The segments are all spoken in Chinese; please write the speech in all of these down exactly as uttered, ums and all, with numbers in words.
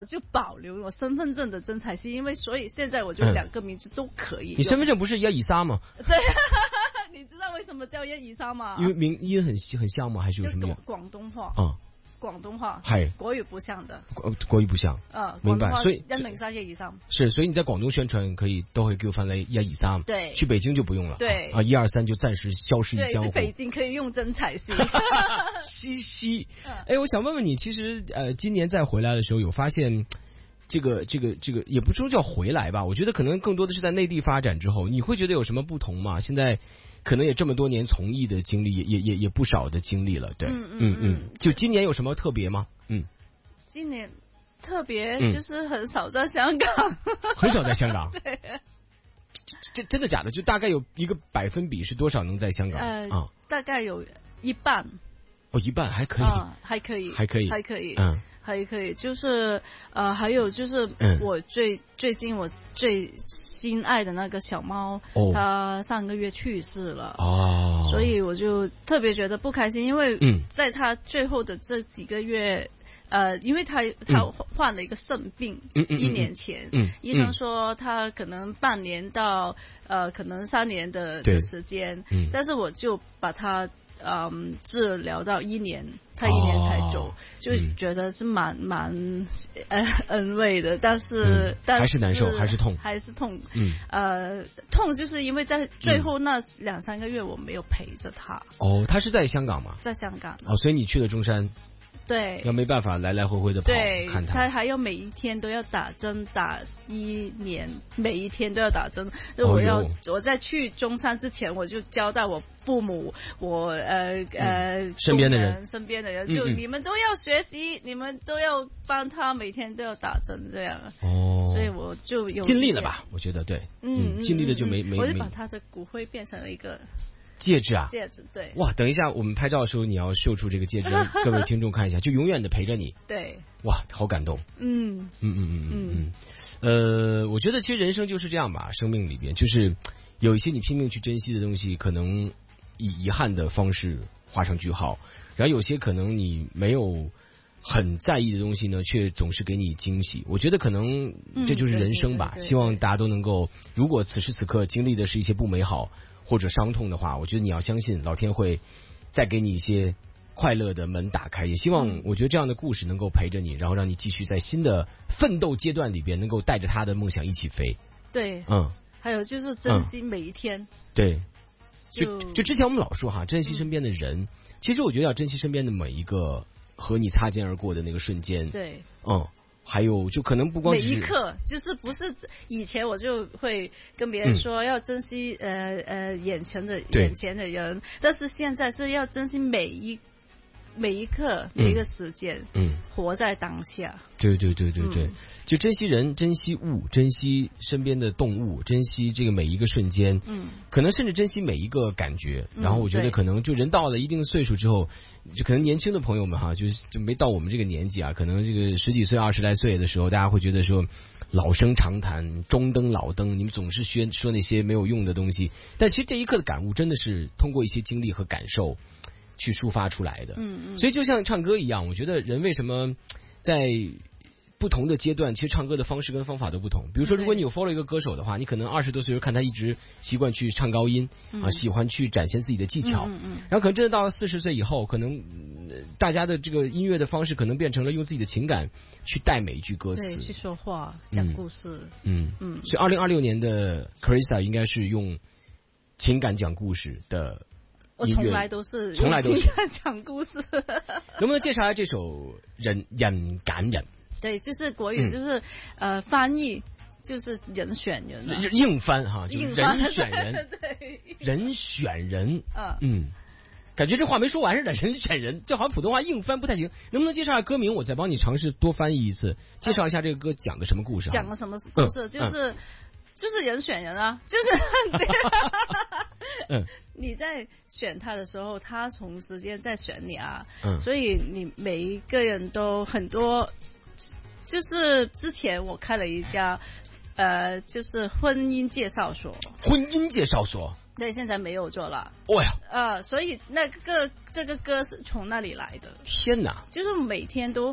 就保留我身份证的真彩希，因为所以现在我就两个名字都可以、嗯。 你身份证不是一二三吗？ 对，你知道为什么叫一二三吗？ 因为名音很很像吗？还是有什么？ 广东话。 嗯。 广东话係國語不像的， 國國語不像， 嗯， 明白。所以一零三一二三是，所以你在廣東宣傳可以都會叫翻嚟一二三， 對， 去北京就不用了， 對啊，一二三就暫時消失於江湖。 對，去北京可以用真彩希， 西西，哎，我想問問你，其實呃，今年再回來的時候，有發現這個這個這個，也不說叫回來吧，我覺得可能更多的是在內地發展之後，你會覺得有什麼不同嗎？現在。可能也這麼多年從藝的經歷，也也也也不少的經歷了，對，嗯嗯嗯，就今年有什麼特別嗎？嗯， 今年特別就是很少在香港，嗯、 很少在香港， 對， 這真的假的？就大概有一個百分比是多少能在香港？ 呃， 啊， 大概有一半， 哦，一半還可以， 啊、還可以， 還可以， 還可以， 嗯。 還可以，就是呃，還有就是我最、嗯、最近我最心愛的那個小貓，哦、它上個月去世了，哦，所以我就特別覺得不開心，因為在它最後的這幾個月，呃，因為它它患了一個腎病，嗯、一年前，嗯嗯嗯、醫生說它可能半年到呃可能三年的的時間，嗯、但是我就把它嗯治療到一年。他一年才走，哦、就覺得是蠻、嗯、蠻呃安慰的，但是、嗯、但是還是難受，還是痛， 還是痛。 嗯， 呃，痛就是因為在最後那兩三個月我沒有陪着他。 哦，他是在香港嗎？ 在香港。 哦，所以你去了中山。 對， 要沒辦法來來回回的跑， 對， 看他。 他還有每一天都要打針，打一年，每一天都要打針。就我要、哦、我在去中山之前，我就交代我父母，我呃呃、嗯、 身邊的人， 身邊的人，就你們都要學習，嗯、你們都要幫他每天都要打針，這樣。哦，所以我就有盡力了吧？我覺得對，嗯，盡力了就沒、嗯、沒。 我就把他的骨灰變成了一個。 戒指啊， 戒指對， 哇！等一下，我們拍照的時候你要秀出這個戒指，讓各位聽眾看一下，就永遠的陪着你。 對， 哇，好感動。嗯嗯嗯嗯嗯嗯，呃，我覺得其實人生就是這樣吧，生命裏邊就是有一些你拼命去珍惜的東西，可能以遺憾的方式畫上句號，然後有些可能你沒有很在意的東西呢，卻總是給你驚喜。我覺得可能這就是人生吧。嗯、對對對對，希望大家都能夠，如果此時此刻經歷的是一些不美好或者傷痛的話，我覺得你要相信老天會再給你一些快樂的門打開，也希望我覺得這樣的故事能夠陪着你，然後讓你繼續在新的奮鬥階段裏邊能夠帶着他的夢想一起飛。 對，嗯，還有就是珍惜每一天。嗯、對， 就就之前我們老說哈，珍惜身邊的人、嗯，其實我覺得要珍惜身邊的每一個和你擦肩而過的那個瞬間。對，嗯。還有就可能不光是每一刻，就是不是以前我就會跟別人說要珍惜、嗯、呃呃眼前的眼前的人，但是現在是要珍惜每一每一刻、嗯、每一個時間，嗯，活在當下。 對對對對對、嗯，就珍惜人，珍惜物，珍惜身邊的動物，珍惜這個每一個瞬間，嗯，可能甚至珍惜每一個感覺。嗯、然後我覺得可能就人到了一定歲數之後，就可能年輕的朋友們哈，就是就沒到我們這個年紀啊，可能這個十幾歲、二十來歲的時候，大家會覺得說老生常談，中登老登，你們總是說說那些沒有用的東西。但其實這一刻的感悟，真的是通過一些經歷和感受去抒發出來的。嗯嗯。所以就像唱歌一樣，我覺得人為什麼在不同的階段，其實唱歌的方式跟方法都不同。比如說，如果你有 follow 一個歌手的話，你可能二十多歲時候看他一直習慣去唱高音、嗯、啊，喜歡去展現自己的技巧。嗯嗯。然後可能真的到了四十歲以後，可能、呃、大家的這個音樂的方式可能變成了用自己的情感去帶每一句歌詞， 對，去說話，講故事。 嗯嗯。嗯，所以二零二六年的 Carissa 應該是用情感講故事的。 我從來都是從來都是講故事。 能不能介紹下這首人人揀人？ 對，就是國語，就是、嗯、呃翻譯，就是人選人、啊， 硬翻哈，就人選人， 對， 人選人，嗯嗯，感覺這話沒說完似的，人選人，就好像普通話硬翻不太行。能不能介紹下歌名？我再幫你嘗試多翻譯一次，介紹一下這個歌講的什麼故事？ 講的什麼故事？嗯、就是、嗯、就是人選人啊，就是。嗯，你在選他的時候，他同時間在選你啊，嗯，所以你每一個人都很多。就是之前我開了一家，呃，就是婚姻介紹所。 婚姻介紹所？ 對，現在沒有做了。 哦呀， 呃，所以那個這個歌是從那裡來的。 天哪！ 就是每天都會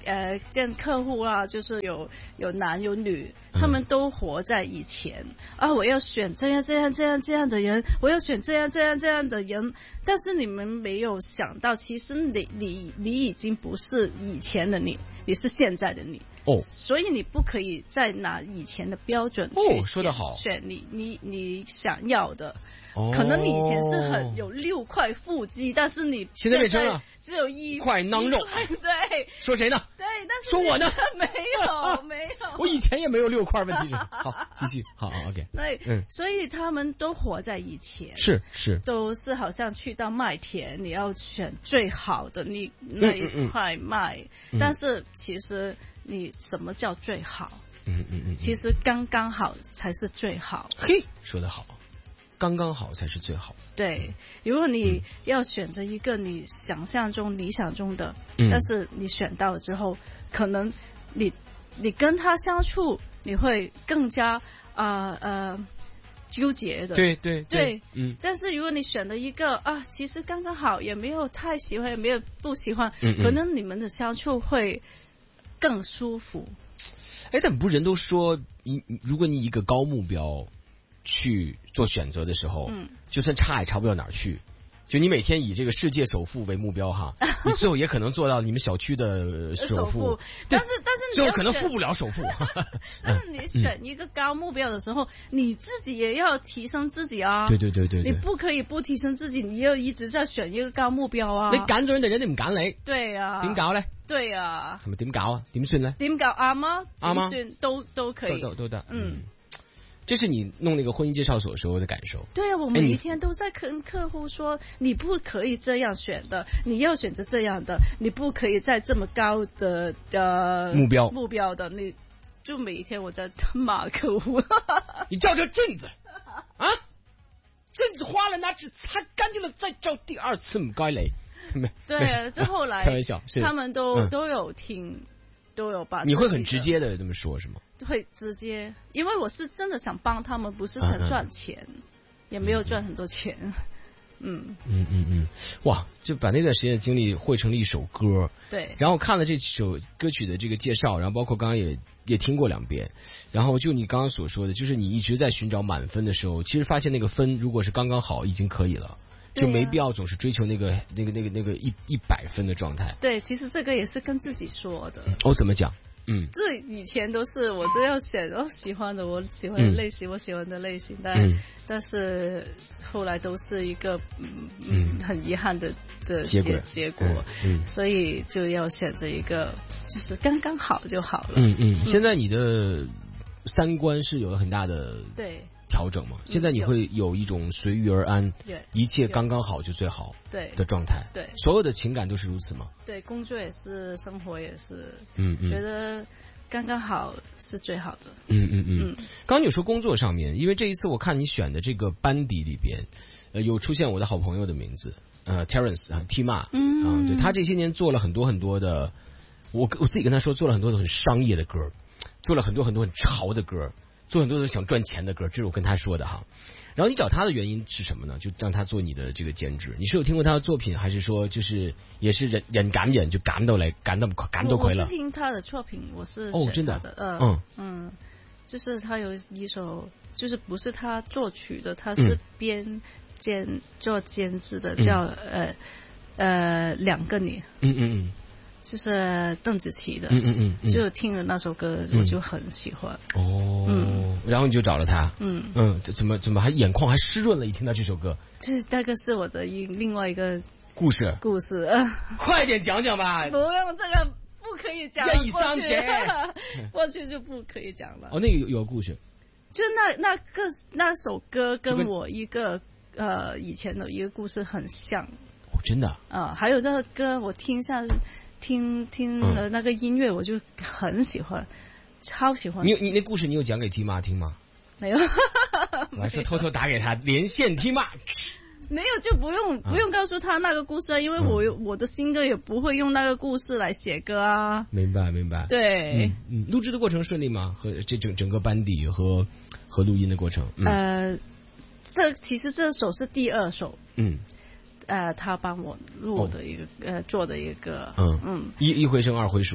呃见客户啊，就是有有男有女，他们都活在以前、嗯、啊，我要选这样这样这样这样的人，我要选这样这样这样的人，但是你们没有想到，其实你你你已经不是以前的你，你是现在的你。哦，所以你不可以再拿以前的标准去选、哦、 说得好， 选你你你想要的。哦，可能你以前是很有六块腹肌，但是你现在变成了只有一块囊肉。 对， 说谁呢？ 对，但是说我呢？ 没有没有， 我以前也没有六块，问题是好，继续，好好 OK。 对，嗯，所以他们都活在以前， 是是， 都是好像去到麦田，你要选最好的你那一块麦、嗯嗯嗯，但是其实你什么叫最好？嗯嗯嗯，其实刚刚好才是最好。 嘿，说得好。刚刚好才是最好。 对，如果你要选择一个你想象中、理想中的、嗯，但是你选到了之后，可能你你跟他相处，你会更加啊 呃, 呃纠结的。 对对对, 对，嗯。但是如果你选了一个啊，其实刚刚好，也没有太喜欢，也没有不喜欢，嗯嗯，可能你们的相处会更舒服。 哎，但不是人都说，你如果你一个高目标去做选择的时候，嗯，就算差也差不到哪儿去。就你每天以这个世界首富为目标哈，你最后也可能做到你们小区的首富， 但是但是你最后可能富不了首富。 但是你选一个高目标的时候，嗯、你自己也要提升自己啊。 對對對對對， 你不可以不提升自己，你要一直在選一個高目標啊。 你揀咗人哋，人哋唔揀你。 對啊。 點搞咧？ 對啊。 係咪點搞啊？點算咧？ 點搞啱啊？ 啱啊， 都都可以。 都都得。 嗯。 这是你弄那个婚姻介绍所时候的感受。 对啊，我每一天都在跟客户说，你不可以这样选的，你要选择这样的，你不可以在这么高的呃目标目标的，你就每一天我在骂客户。 你照照镜子啊，镜子花了拿纸擦干净了再照第二次，唔该你。 对啊，这后来开玩笑， 他们都、嗯、都有听。都有把你会很直接的这么说是吗？ 会直接，因为我是真的想帮他们，不是想赚钱，嗯、也没有赚很多钱。嗯嗯嗯嗯，哇，就把那段时间的经历汇成了一首歌。 对， 然后看了这首歌曲的这个介绍，然后包括刚刚也也听过两遍，然后就你刚刚所说的，就是你一直在寻找满分的时候，其实发现那个分如果是刚刚好已经可以了。就没必要总是追求那个那个那个那个一一百分的状态。 对，其实这个也是跟自己说的。 哦，怎么讲？嗯， 这以前都是我都要选我喜欢的，我喜欢的类型，嗯、我喜欢的类型，但、嗯、但是后来都是一个嗯嗯很遗憾的的结果结果、嗯嗯，所以就要选择一个就是刚刚好就好了。 嗯嗯，现在你的三观是有了很大的对。 调整嘛，现在你会有一种随遇而安，一切刚刚好就最好的状态。 对， 所有的情感都是如此吗？ 对，工作也是，生活也是， 嗯嗯， 觉得刚刚好是最好的。 嗯嗯嗯。嗯刚刚你说工作上面，因为这一次我看你选的这个班底里边，呃，有出现我的好朋友的名字，呃 ，Terence 啊 ，Tima， 嗯啊，对他这些年做了很多很多的，我我自己跟他说，做了很多的很商业的歌，做了很多很多很潮的歌。做很多的想赚钱的歌，这是我跟他说的哈。然后你找他的原因是什么呢？就让他做你的这个监制。你是有听过他的作品，还是说就是也是人人赶人就赶到来赶到赶到回了？ 我是听他的作品，我是哦真的， 呃、嗯嗯，就是他有一首，就是不是他作曲的，他是编监做监制的，叫、嗯、呃呃两个你， 嗯嗯嗯。 就是邓紫棋的， 嗯嗯嗯， 就听了那首歌，我就很喜欢。 哦，嗯，然后你就找了他， 嗯嗯，怎么怎么还眼眶还湿润了？一听到这首歌， 这那个是我的一另外一个故事， 故事，呃、 快点讲讲吧。 不用，这个不可以讲。 任三姐， 过去就不可以讲了。 哦，那个有有故事， 就那那个那首歌跟我一个呃以前的一个故事很像。 哦，真的。 啊、呃，还有这个歌我听下。听听了那个音乐，我就很喜欢，嗯、超喜欢。 你你那故事你有讲给 T 妈听吗？ 没有。 我还说偷偷打给他，连线 T 妈。 没有就不用不用告诉他那个故事啊，因为我、嗯、我的新歌也不会用那个故事来写歌啊。 明白明白。 对。 嗯嗯，录制的过程顺利吗？和这整整个班底和和录音的过程。 嗯、呃，这其实这首是第二首。 嗯。 呃，他帮我录的一个、哦、呃做的一个， 嗯嗯，一一回生二回熟，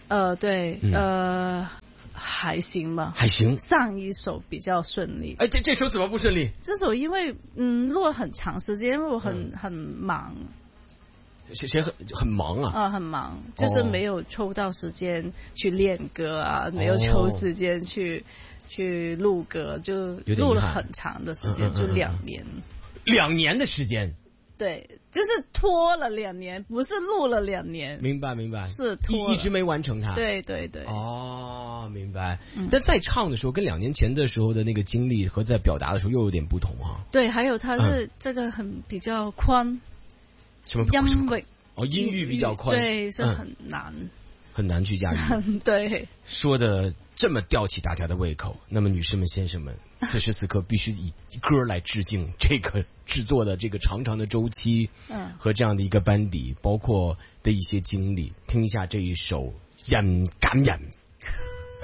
呃，对，嗯、呃，还行吧， 还行。 上一首比较顺利。 哎，这这首怎么不顺利？ 这首因为嗯录了很长时间，因为我很、嗯、很忙。 谁谁很很忙啊？ 啊，很忙，就是没有抽到时间去练歌啊，哦、没有抽时间去去录歌，就录了很长的时间，就两年。 两年的时间。 对，就是拖了两年，不是录了两年。 明白明白， 是拖一一直没完成它。 对对对。 哦，明白。嗯、但在唱的时候，跟两年前的时候的那个经历和在表达的时候又有点不同啊。 对，还有它是、嗯、这个很比较宽。 什么音域？ 哦，音域比较宽， 对，是很难，嗯、 很难去驾驭。 对， 说的这么吊起大家的胃口，那么女士们、先生们，此时此刻必须以歌来致敬这个制作的这个长长的周期，嗯，和这样的一个班底，包括的一些经历，听一下这一首《人感人》。